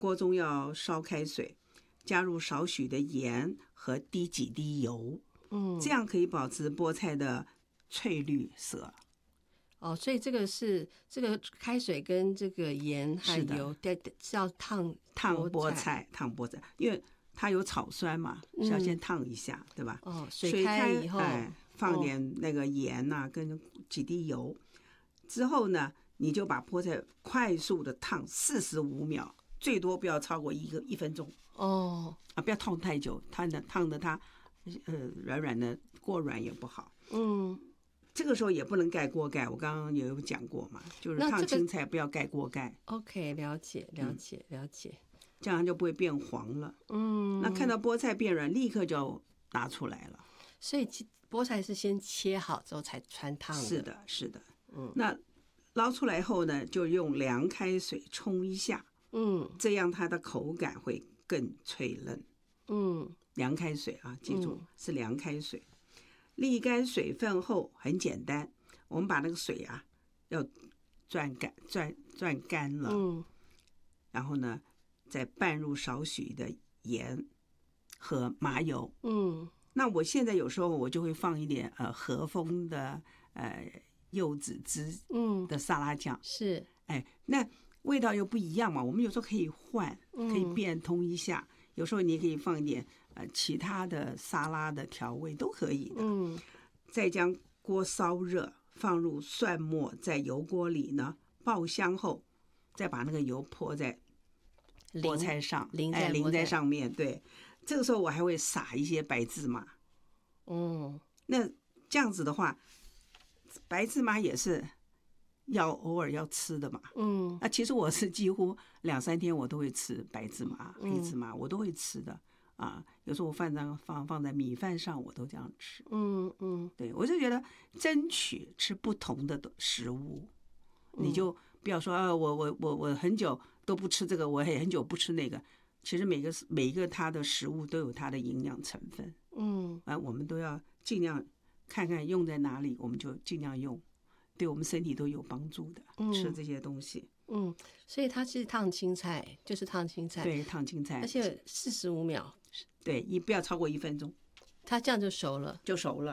锅中要烧开水，加入少许的盐和几滴油，这样可以保持菠菜的翠绿色。 哦，所以这个开水跟这个盐还有油是要烫菠菜，因为它有草酸嘛，是要先烫一下，对吧？ 哦，水开以后， 放点那个盐啊，跟几滴油之后呢，你就把菠菜快速的烫45秒，最多不要超过1分钟。 哦， 不要烫太久，烫的它软软的，过软也不好。这个时候也不能盖锅盖，我刚刚也有讲过嘛，就是烫青菜不要盖锅盖。 OK， 了解。 这样就不会变黄了。那看到菠菜变软，立刻就拿出来了。 所以菠菜是先切好之后才穿烫的。 是的。那捞出来后呢，就用凉开水冲一下。这样它的口感会更脆嫩。凉开水啊，记住是凉开水。沥干水分后很简单，我们把那个水啊要攥干了。然后呢，再拌入少许的盐和麻油。那我现在有时候我就会放一点和风的柚子汁的沙拉酱。 是， 那味道又不一样嘛，我们有时候可以换，可以变通一下。有时候你也可以放一点其他的沙拉的调味都可以的。再将锅烧热，放入蒜末，在油锅里呢爆香后，再把那个油泼在菠菜上，淋在上面。对，这个时候我还会撒一些白芝麻。那这样子的话，白芝麻也是偶尔要吃的嘛。其实我是几乎2-3天我都会吃白芝麻、黑芝麻，我都会吃的。有时候我放在米饭上，我都这样吃。对，我就觉得争取吃不同的食物，你就不要说我很久都不吃这个，我也很久不吃那个。其实每一个它的食物都有它的营养成分。我们都要尽量看看用在哪里，我们就尽量用，对我们身体都有帮助的。吃这些东西。 所以它是烫青菜，就是烫青菜。 对，烫青菜， 而且45秒。 对，你不要超过1分钟， 它这样就熟了。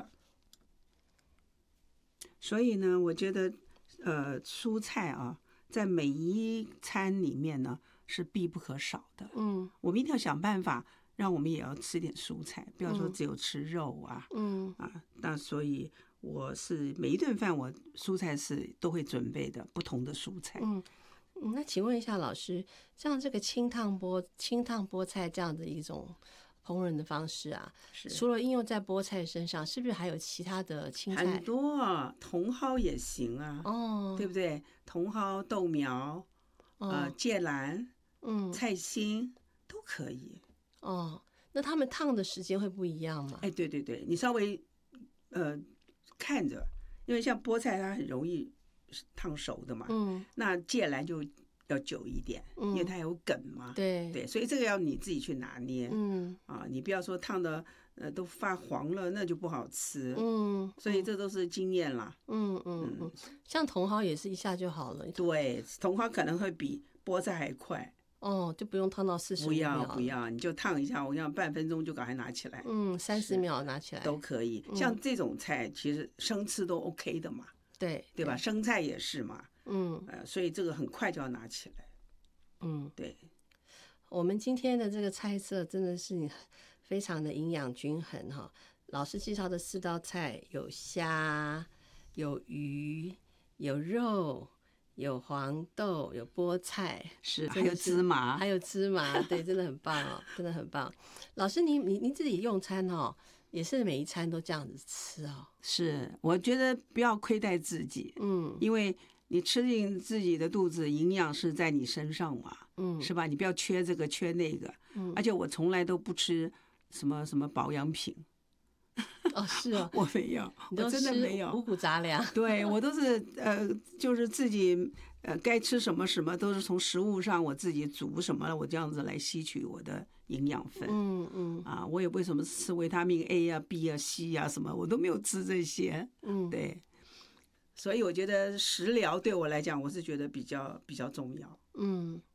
所以呢，我觉得蔬菜啊，在每一餐里面呢是必不可少的。我们一定要想办法让我们也要吃点蔬菜，不要说只有吃肉啊。那所以我是每一顿饭我蔬菜是都会准备的，不同的蔬菜。 那请问一下老师，像这个清烫菠菜这样的一种烹饪的方式啊，除了应用在菠菜身上，是不是还有其他的青菜？ 很多茼蒿也行啊。对不对？茼蒿、豆苗、芥蓝、菜心都可以。 那他们烫的时间会不一样吗？ 对，你稍微看着，因为像菠菜它很容易烫熟的嘛。那芥蓝就要久一点，因为它有梗嘛。对，所以这个要你自己去拿捏。你不要说烫的都发黄了，那就不好吃。所以这都是经验啦。 像茼蒿也是一下就好了。 对，茼蒿可能会比菠菜还快。 就不用烫到45秒。 不要，你就烫一下，我想半分钟就赶快拿起来。 30秒拿起来都可以。像这种菜其实生吃都 OK 的嘛。对吧？生菜也是嘛。所以这个很快就要拿起来。对。 我们今天的这个菜色真的是非常的营养均衡哈。老师介绍的4道菜有虾、有鱼、有肉、有黄豆、有菠菜， 还有芝麻， 对，真的很棒哦，真的很棒。老师，你自己用餐哦，也是每一餐都这样子吃哦？ 是，我觉得不要亏待自己。因为你吃进自己的肚子，营养是在你身上嘛。是吧？你不要缺这个缺那个。而且我从来都不吃什么保养品。 是哦， 我没有，我真的没有五谷杂粮。 对，我都是就是自己该吃什么都是从食物上我自己煮什么，我这样子来吸取我的营养分。我也为什么吃维他命 A 啊、B 啊、C 啊什么，我都没有吃这些。对，所以我觉得食疗对我来讲，我是觉得比较重要。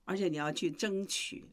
而且你要去争取